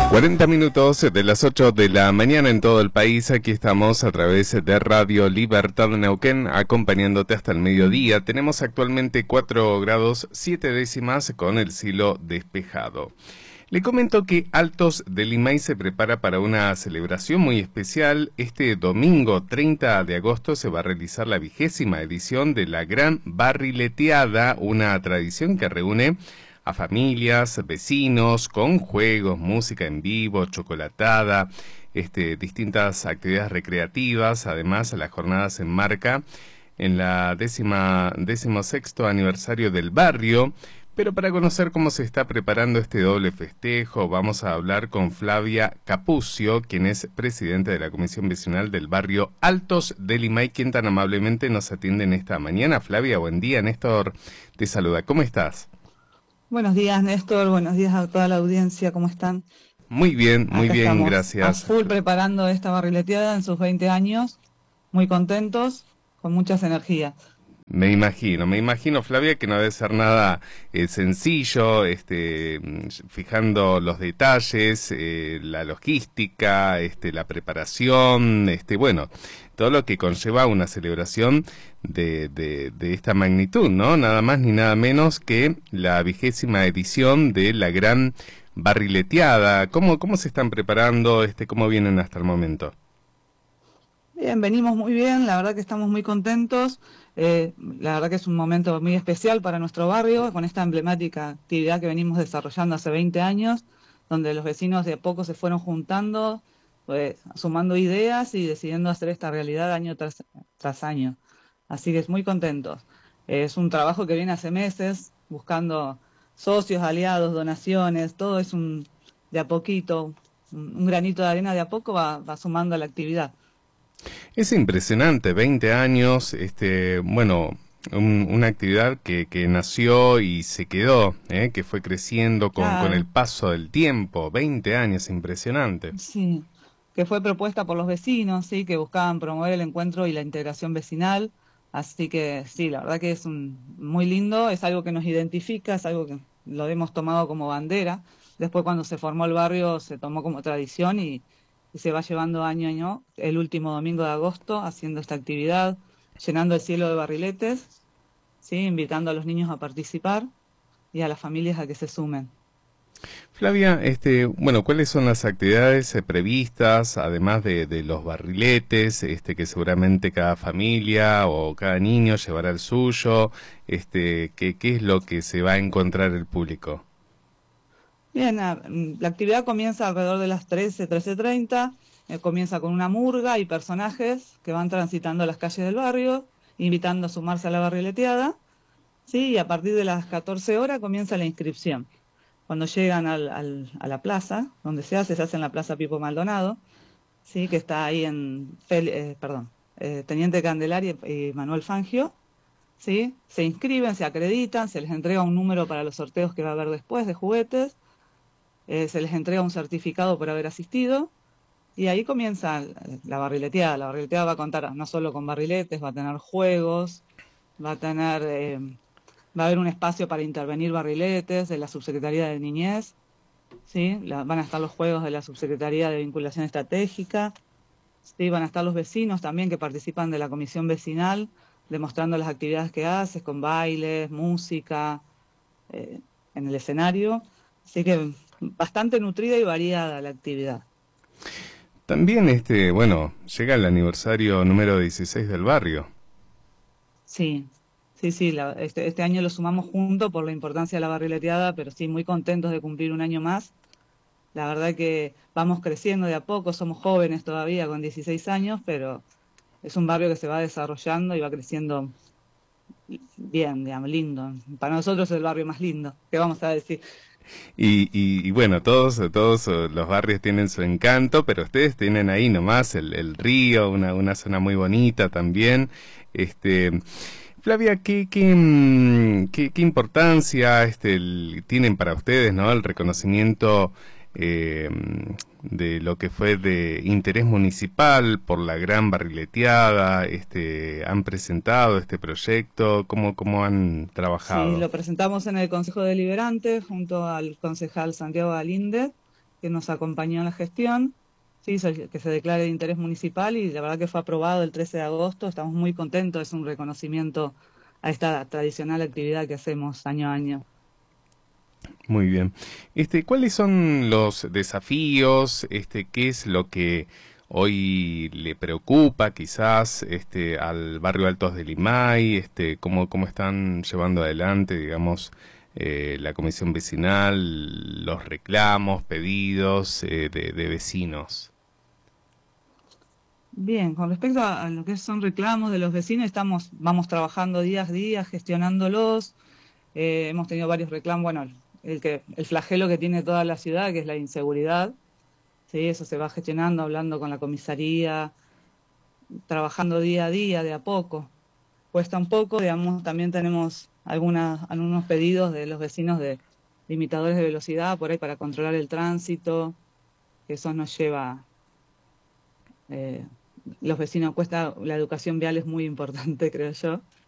40 minutos de las 8 de la mañana en todo el país. Aquí estamos a través de Radio Libertad Neuquén, acompañándote hasta el mediodía. Tenemos actualmente 4 grados 7 décimas con el cielo despejado. Le comento que Altos de Limay se prepara para una celebración muy especial. Este domingo 30 de agosto se va a realizar la 20ª edición de la Gran Barrileteada, una tradición que reúne a familias, vecinos, con juegos, música en vivo, chocolatada, distintas actividades recreativas. Además, la jornada se enmarca en la 16º aniversario del barrio. Pero para conocer cómo se está preparando este doble festejo, vamos a hablar con Flavia Capucio, quien es presidente de la Comisión Vecinal del barrio Altos de Limay, quien tan amablemente nos atiende en esta mañana. Flavia, buen día. Néstor te saluda. ¿Cómo estás? Buenos días, Néstor. Buenos días a toda la audiencia. ¿Cómo están? Muy bien, Acá gracias. A full preparando esta barrileteada en sus 20 años. Muy contentos, con muchas energías. Me imagino, Flavia, que no debe ser nada sencillo, fijando los detalles, la logística, la preparación, bueno, todo lo que conlleva una celebración de esta magnitud, ¿no? Nada más ni nada menos que la 20ª edición de la Gran Barrileteada. ¿Cómo se están preparando? ¿Cómo vienen hasta el momento? Bien, venimos muy bien, la verdad que estamos muy contentos. La verdad que es un momento muy especial para nuestro barrio, con esta emblemática actividad que venimos desarrollando hace 20 años, donde los vecinos de a poco se fueron juntando, pues, sumando ideas y decidiendo hacer esta realidad año tras año. Así que es muy contentos. Es un trabajo que viene hace meses, buscando socios, aliados, donaciones, todo es de a poquito, un granito de arena de a poco va sumando a la actividad. Es impresionante, 20 años, una actividad que nació y se quedó, que fue creciendo con el paso del tiempo. 20 años, impresionante. Sí, que fue propuesta por los vecinos, sí, que buscaban promover el encuentro y la integración vecinal. Así que sí, la verdad que es muy lindo, es algo que nos identifica, es algo que lo hemos tomado como bandera. Después, cuando se formó el barrio, se tomó como tradición y se va llevando año a año, el último domingo de agosto, haciendo esta actividad, llenando el cielo de barriletes, ¿sí? Invitando a los niños a participar y a las familias a que se sumen. Flavia, ¿cuáles son las actividades previstas, además de los barriletes, que seguramente cada familia o cada niño llevará el suyo? ¿Qué es lo que se va a encontrar el público? Bien, la actividad comienza alrededor de las 13:30, comienza con una murga y personajes que van transitando las calles del barrio, invitando a sumarse a la barrileteada, ¿sí? Y a partir de las 14 horas comienza la inscripción. Cuando llegan a la plaza, donde se hace en la Plaza Pipo Maldonado, ¿sí? Que está ahí en Teniente Candelaria y Manuel Fangio, ¿sí? Se inscriben, se acreditan, se les entrega un número para los sorteos que va a haber después de juguetes. Se les entrega un certificado por haber asistido y ahí comienza la barrileteada. La barrileteada va a contar no solo con barriletes, va a tener juegos, va a haber un espacio para intervenir barriletes de la Subsecretaría de Niñez, ¿sí? Van a estar los juegos de la Subsecretaría de Vinculación Estratégica, ¿sí? Van a estar los vecinos también que participan de la comisión vecinal, demostrando las actividades que haces, con bailes, música, en el escenario. Así que bastante nutrida y variada la actividad. También, llega el aniversario número 16 del barrio. Sí, este año lo sumamos junto por la importancia de la barrileteada, pero sí, muy contentos de cumplir un año más. La verdad que vamos creciendo de a poco, somos jóvenes todavía con 16 años, pero es un barrio que se va desarrollando y va creciendo bien, digamos, lindo. Para nosotros es el barrio más lindo, ¿qué vamos a decir? Y bueno, todos los barrios tienen su encanto, pero ustedes tienen ahí nomás el río, una zona muy bonita también. Flavia, ¿qué importancia tienen para ustedes, ¿no? El reconocimiento de lo que fue de interés municipal por la gran barrileteada, han presentado este proyecto, ¿cómo han trabajado? Sí, lo presentamos en el Consejo Deliberante junto al concejal Santiago Galíndez que nos acompañó en la gestión, sí, hizo que se declare de interés municipal y la verdad que fue aprobado el 13 de agosto. Estamos muy contentos, es un reconocimiento a esta tradicional actividad que hacemos año a año. Muy bien. ¿Cuáles son los desafíos? ¿Qué es lo que hoy le preocupa quizás al barrio Altos de Limay? ¿Cómo están llevando adelante, digamos, la comisión vecinal, los reclamos, pedidos de vecinos? Bien, con respecto a lo que son reclamos de los vecinos, vamos trabajando día a día, gestionándolos. Hemos tenido varios reclamos, bueno, el flagelo que tiene toda la ciudad, que es la inseguridad, sí, eso se va gestionando, hablando con la comisaría, trabajando día a día, de a poco. Cuesta un poco, digamos, también tenemos algunos pedidos de los vecinos de limitadores de velocidad por ahí para controlar el tránsito, que eso nos lleva, eh, los vecinos cuesta, la educación vial es muy importante, creo yo.